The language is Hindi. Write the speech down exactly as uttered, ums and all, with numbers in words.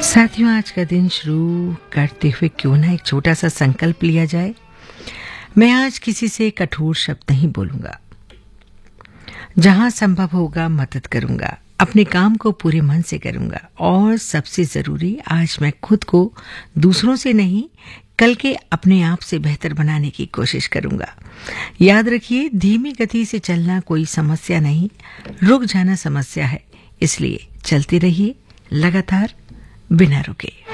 साथियों, आज का दिन शुरू करते हुए क्यों ना एक छोटा सा संकल्प लिया जाए। मैं आज किसी से कठोर शब्द नहीं बोलूंगा। जहां संभव होगा मदद करूंगा, अपने काम को पूरे मन से करूंगा और सबसे जरूरी, आज मैं खुद को दूसरों से नहीं, कल के अपने आप से बेहतर बनाने की कोशिश करूंगा। याद रखिए, धीमी गति से चलना कोई समस्या नहीं, रुक जाना समस्या है। इसलिए चलते रहिए लगातार, बिना रुके।